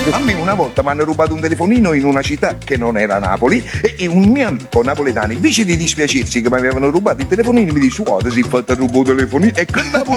A me una volta mi hanno rubato un telefonino in una città che non era Napoli e un mio amico napoletano, invece di dispiacersi che mi avevano rubato il telefonino, mi dice: guarda, si è fatto rubato il telefonino e